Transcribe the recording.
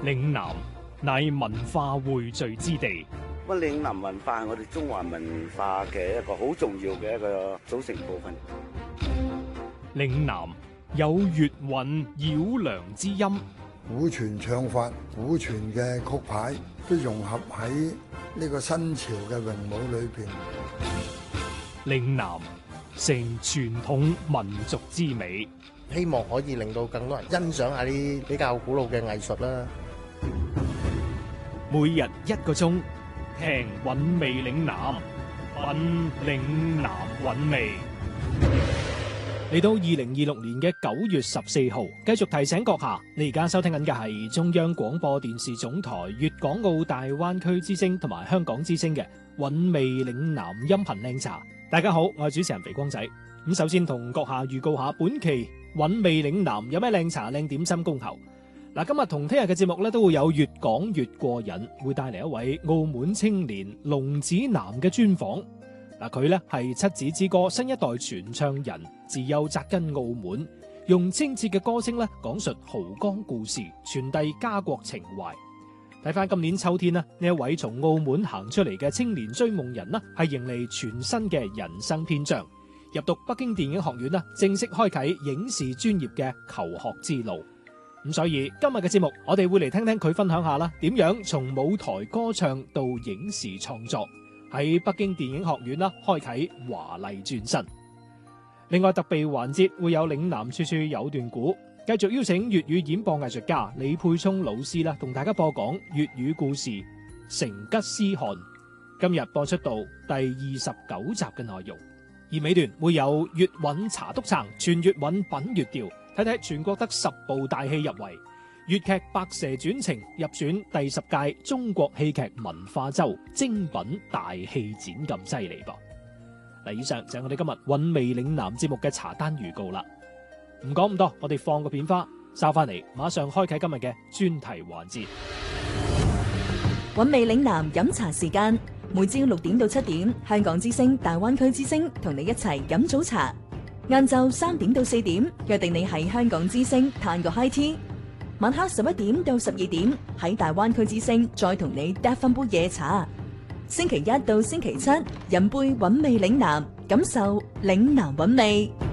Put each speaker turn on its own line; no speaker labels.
嶺南乃文化匯聚之地。
咁嶺南文化係我哋中華文化嘅一個好重要嘅一個組成部分。
嶺南有粵韻繞梁之音，
古傳唱法、古傳嘅曲牌都融合喺呢個新潮嘅詠舞裏邊。
嶺南成傳統民族之美，
希望可以令到更多人欣賞下啲比較古老嘅藝術啦。
每日1個鐘，聽韻味嶺南，品嶺南韻味。嚟到2026年嘅9月14號，繼續提醒閣下，你而家收聽緊嘅係中央廣播電視總台粵港澳大灣區之聲同埋香港之聲嘅韻味嶺南音頻靚茶。大家好，我係主持人肥光仔。咁首先同閣下預告下本期韻味嶺南有咩靚茶靚點心恭候。嗱，今日同聽日嘅節目咧都會有越講越過癮，會帶嚟一位澳門青年龍子楠嘅專訪。嗱，佢咧係七子之歌新一代傳唱人，自幼扎根澳門，用清澈嘅歌聲咧講述豪江故事，傳遞家國情懷。睇翻今年秋天呢一位從澳門行出嚟嘅青年追夢人呢係迎嚟全新嘅人生篇章，入讀北京電影學院正式開啟影視專業嘅求學之路。咁所以今日嘅節目，我哋會嚟聽聽佢分享下啦，點樣從舞台歌唱到影視創作，喺北京電影學院開啟華麗轉身。另外特備環節會有嶺南處處有段古，繼續邀請粵語演播藝術家李沛聰老師同大家播講粵語故事《成吉思汗》，今日播出到第29集嘅內容。而尾段會有粵韻茶篤撐，全粵韻品粵調，睇睇全國得10部大戲入圍，粵劇《白蛇傳情》入選第10屆中國戲劇文化周精品大戲展咁犀利噃。嗱，以上就係我哋今日韻味嶺南節目嘅茶單預告啦。唔講咁多，我哋放個片花，收翻嚟，馬上開啟今日嘅專題環節。
韻味嶺南飲茶時間，每朝6點到7點，香港之聲、大灣區之聲同你一齊飲早茶。晏晝3點到4點，約定你喺香港之聲嘆個 high tea。晚黑11點到12點，喺大灣區之聲再同你嗒翻杯夜茶。星期一到星期七，飲杯韻味嶺南，感受嶺南韻味。